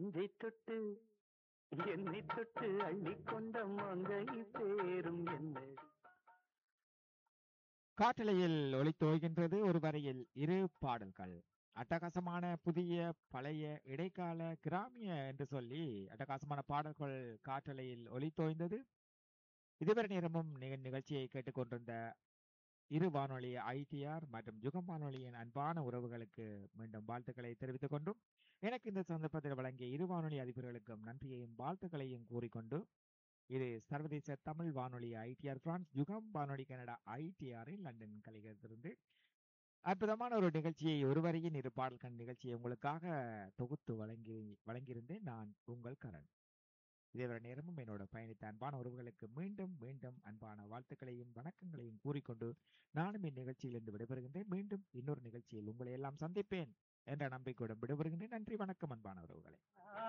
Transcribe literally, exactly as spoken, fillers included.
நெஞ்சை தொட்டு என்னை தொட்டு அள்ளிக்கொண்ட மங்கை பேரும் என்ன. காற்றலையில் ஒலித்தோய்கின்றது ஒரு வரையில் இரு பாடல்கள். அட்டகாசமான புதிய பழைய இடைக்கால கிராமிய என்று சொல்லி அட்டகாசமான பாடல்கள் காற்றலையில் ஒலித்தோய்ந்தது. இதுவரை நேரமும் நிக- நிகழ்ச்சியை கேட்டுக்கொண்டிருந்த இரு வானொலி ஐடிஆர் மற்றும் யுகம் வானொலியின் அன்பான உறவுகளுக்கு மீண்டும் வாழ்த்துக்களை தெரிவித்துக் கொண்டும் எனக்கு இந்த சந்தர்ப்பத்தில் வழங்கிய இரு வானொலி அதிபர்களுக்கும் நன்றியையும் வாழ்த்துக்களையும் கூறிக்கொண்டு இது சர்வதேச தமிழ் வானொலி ஐடிஆர் பிரான்ஸ் யுகம் வானொலி கனடா ஐடிஆரின் லண்டன் கலைஞரிலிருந்து அற்புதமான ஒரு நிகழ்ச்சியை ஒருவரையின் இரு பாடல்கள் நிகழ்ச்சியை உங்களுக்காக தொகுத்து வழங்கி வழங்கியிருந்தேன் நான் உங்கள் கரண். இதேவரை நேரமும் என்னோட பயணித்த அன்பான உறவுகளுக்கு மீண்டும் மீண்டும் அன்பான வாழ்த்துக்களையும் வணக்கங்களையும் கூறிக்கொண்டு நானும் இந்நிகழ்ச்சியிலிருந்து விடைபெறுகின்றேன். மீண்டும் இன்னொரு நிகழ்ச்சியில் உங்களை எல்லாம் சந்திப்பேன் என்ற நம்பிக்கையுடன் விடைபெறுகின்றேன். நன்றி, வணக்கம் அன்பான உறவுகளை.